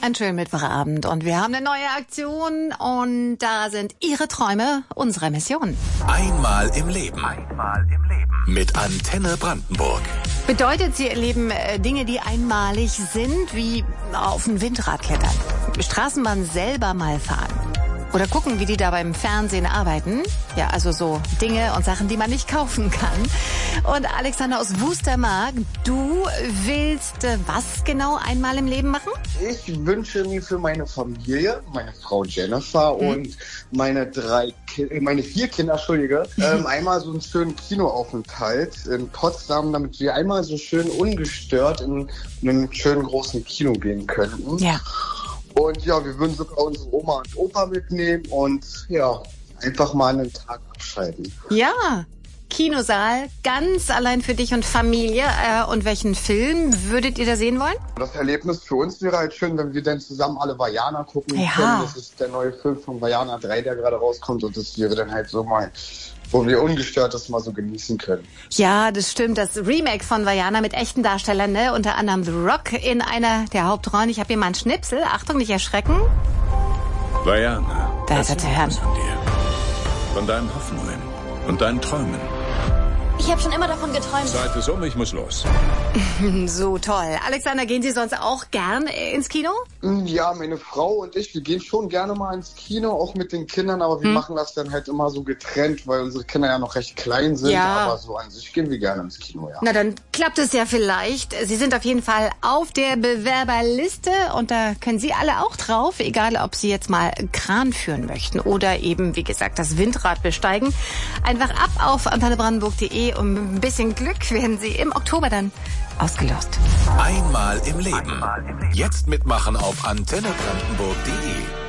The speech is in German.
Einen schönen Mittwochabend und wir haben eine neue Aktion und da sind Ihre Träume unsere Mission. Einmal im Leben. Mit Antenne Brandenburg. Bedeutet, Sie erleben Dinge, die einmalig sind, wie auf ein Windrad klettern, Straßenbahn selber mal fahren. Oder gucken, wie die da beim Fernsehen arbeiten. Ja, also so Dinge und Sachen, die man nicht kaufen kann. Und Alexander aus Wustermark, du willst was genau einmal im Leben machen? Ich wünsche mir für meine Familie, meine Frau Jennifer und meine 4 Kinder, einmal so einen schönen Kinoaufenthalt in Potsdam, damit wir einmal so schön ungestört in einen schönen großen Kino gehen könnten. Ja. Und ja, wir würden sogar unsere Oma und Opa mitnehmen und ja, einfach mal einen Tag abschalten. Ja, Kinosaal, ganz allein für dich und Familie. Und welchen Film würdet ihr da sehen wollen? Das Erlebnis für uns wäre halt schön, wenn wir dann zusammen alle Vajana gucken können. Das ist der neue Film von Vajana 3, der gerade rauskommt. Und das wäre dann halt so mal, wo wir ungestört das mal so genießen können. Ja, das stimmt. Das Remake von Vajana mit echten Darstellern, ne? Unter anderem The Rock in einer der Hauptrollen. Ich habe hier mal einen Schnipsel. Achtung, nicht erschrecken. Vajana. Da ist er zu hören. Von dir. Von deinen Hoffnungen und deinen Träumen. Ich habe schon immer davon geträumt. Zeit ist um, ich muss los. So toll. Alexander, gehen Sie sonst auch gern ins Kino? Ja, meine Frau und ich, wir gehen schon gerne mal ins Kino, auch mit den Kindern, aber wir machen das dann halt immer so getrennt, weil unsere Kinder ja noch recht klein sind. Ja. Aber so an sich gehen wir gerne ins Kino, ja. Na, dann klappt es ja vielleicht. Sie sind auf jeden Fall auf der Bewerberliste und da können Sie alle auch drauf, egal ob Sie jetzt mal Kran führen möchten oder eben, wie gesagt, das Windrad besteigen. Einfach ab auf antennebrandenburg.de und mit ein bisschen Glück werden Sie im Oktober dann ausgelost. Einmal im Leben. Jetzt mitmachen auf antennebrandenburg.de.